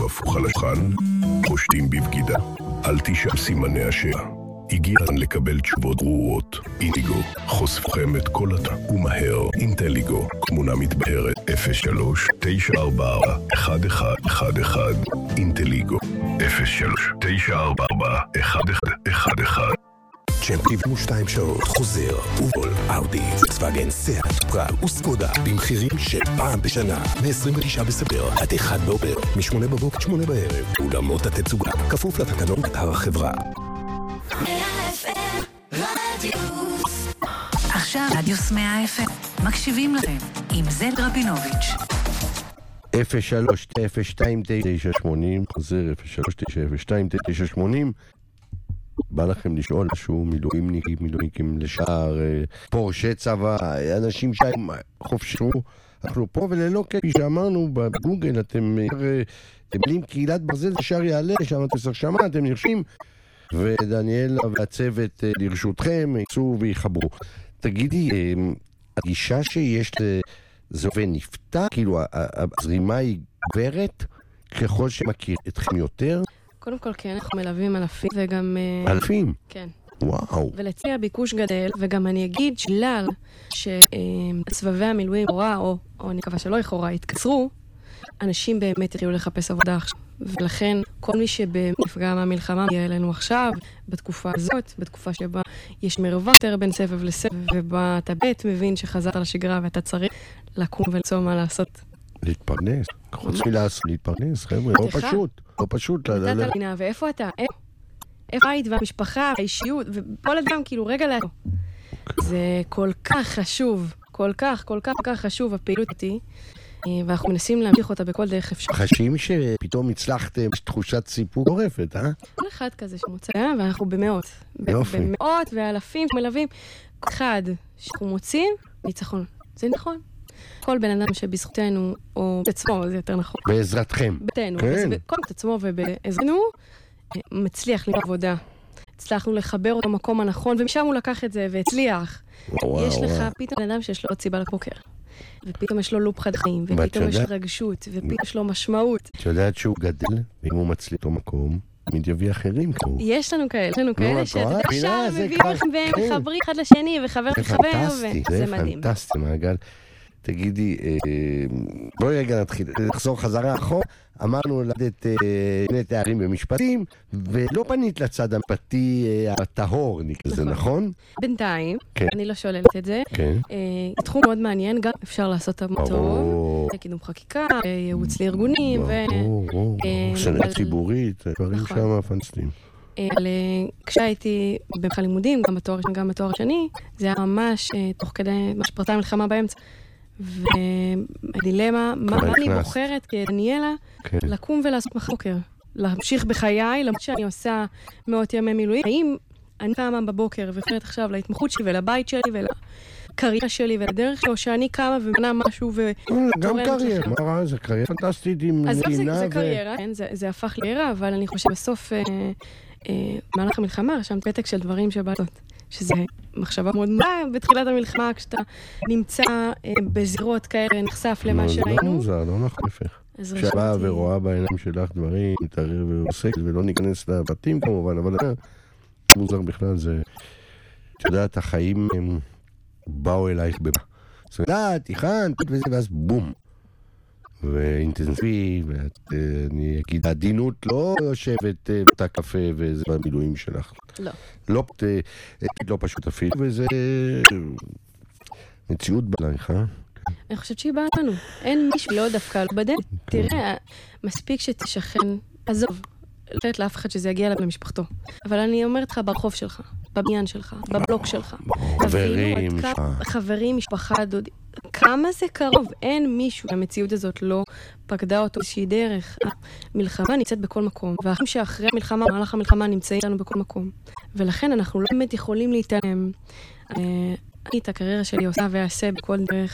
הפוך על השולחן, חושדים בבגידה. אל תשאל סימני השאלה. הגיע לקבל תשובות ברורות. אינטליגו חושפכם את כל ומהר. אינטליגו, תמונה מתבהרת 03-944-1111. אינטליגו 03-944-1111. צ'מפי 2 שעות חוזר ובול אאודי, פולקסווגן, סיאט, פראג וסקודה במחירים של פעם בשנה מ-29 בספטמבר עד 1 באוקטובר מ-8 בבוקר 8 בערב. אולמות התצוגה כפוף לתקנון החברה. עכשיו רדיוס 100 FM מקשיבים לכם עם זד רבינוביץ' 03-902-980 חוזר 03-902-980. בא לכם לשאול שהוא מילואימניקים לשער פורשי צבא, אנשים שהם חופשו, אנחנו פה וללא כפי שאמרנו בגוגל, אתם מלים קהילת ברזל שער יעלה, שם אתם שמה, אתם נרשים, ודניאל והצוות לרשותכם יצאו ויחברו. תגידי, הגישה שיש זה ונפתח, כאילו הזרימה היא גברת ככל שמכיר אתכם יותר? קודם כל כן, אנחנו מלווים אלפים וגם... אלפים? כן. וואו. ולצי הביקוש גדל, וגם אני אגיד שלל שסבבי המילואים לכאורה, או אני מקווה שלא לכאורה, התקצרו, אנשים באמת יתחילו לחפש עבודה עכשיו. ולכן כל מי שנפגע מהמלחמה יהיה אלינו עכשיו, בתקופה הזאת, בתקופה שבה יש מרווח יותר בין סבב לסבב, ובה אתה בית מבין שחזרת לשגרה ואתה צריך לקום ולמצוא מה לעשות. להתפרנס. חוץ להתפרנס, חבר'ה, לא פשוט. לא פשוט. ואיפה אתה? איפה היית והמשפחה, האישיות, וכל אדם כאילו רגע לאו. זה כל כך חשוב, כל כך חשוב הפעילות איתי, ואנחנו מנסים להמשיך אותה בכל דרך אפשר. חשים שפתאום הצלחתם תחושת סיפוק עורפת, אה? כל אחד כזה שמוצא, ואנחנו במאות. יופי. במאות ואלפים שמלווים. כל אחד שאנחנו מוצאים, ניצחון. זה נכון. כל בן אדם שבזכותנו, או בעצמו, זה יותר נכון. בעזרתכם. בתנו. כן. כל בעצמו ובעזרנו, מצליח לעבודה. הצלחנו לחבר אותו במקום הנכון, ומשם הוא לקח את זה והצליח. יש לך פתאום בן אדם שיש לו עוד סיבה לפוקר. ופתאום יש לו לופ חדשים, ופתאום יש רגשות, ופתאום יש לו משמעות. את יודעת שהוא גדל, ואם הוא מצליח אותו מקום, מתייביא אחרים כמו. יש לנו כאלה שאתה עכשיו מביאים לכם והם מחברים אחד לשני, וחבר לחבר, וזה מדהים. זה פנטסטי, מעגל. תגידי, בואי רגע נתחיל, נחזור חזרה אחורה, אמרנו לדעת שני תארים במשפטים, ולא פנית לצד המשפטי הטהור, זה נכון? בינתיים, אני לא שוללת את זה. זה תחום מאוד מעניין, גם אפשר לעשות אותו טוב, קידום חקיקה, ייעוץ לארגונים, שנה ציבורית, דברים שם פנטסטיים. כשהייתי במחל לימודים, גם בתואר ראשון, גם בתואר שני, זה היה ממש תוך כדי, ממש פרטה מלחמה באמצע. והדילמה, מה אני בוחרת כדניאלה לקום ולעשות מחוקר, להמשיך בחיי, למרות שאני עושה מאות ימי מילואים, האם אני קמה בבוקר וחושבת עכשיו להתמחות שלי ולבית שלי ולקריירה שלי ולדרך שלי, או שאני קמה ומנה משהו גם קריירה, מה רע? זה קריירה פנטסטית עם נגינה. זה קריירה, זה הפך לקריירה, אבל אני חושב בסוף במהלך המלחמה רשמת פתק של דברים שבאלות, שזה מחשבה מאוד בתחילת המלחמה, כשאתה נמצא בזירות כאלה, נחשף למה שראינו. לא מוזר, לא נחפך. שבאה ורואה בעיניים שלך דברים, מתערב ועוסק, ולא ניכנס לבתים כמובן, אבל מוזר בכלל זה, אתה יודע, החיים באו אלייך במה. זאת אומרת, תיכנת, ואז בום. ואינטנסיבי, ואני אגיד, העדינות לא יושבת בתא קפה וזה במילואים שלך. לא. לא פשוט אפילו, וזה מציאות בלייך, אה? אני חושבת שהיא באה לנו. אין מישהו לא דווקא בדלת. תראה, מספיק שתשכן, עזוב, לא יודעת לאף אחד שזה יגיע אליו למשפחתו. אבל אני אומרת לך ברחוב שלך, בבניין שלך, בבלוק שלך. חברים, משפחה, דודי. כמה זה קרוב? אין מישהו. המציאות הזאת לא פקדה אותו איזושהי דרך. המלחמה נמצאת בכל מקום. והאחים שאחרי המלחמה, במהלך המלחמה, נמצאים לנו בכל מקום. ולכן אנחנו לא באמת יכולים להתעלם. אני את הקריירה שלי עושה ועשה בכל דרך.